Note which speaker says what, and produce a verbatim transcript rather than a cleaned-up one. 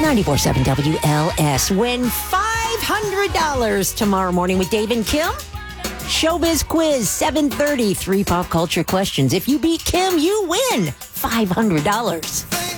Speaker 1: ninety-four point seven W L S. Win five hundred dollars tomorrow morning with Dave and Kim. Showbiz quiz, seven thirty, three pop culture questions. If you beat Kim, you win five hundred dollars.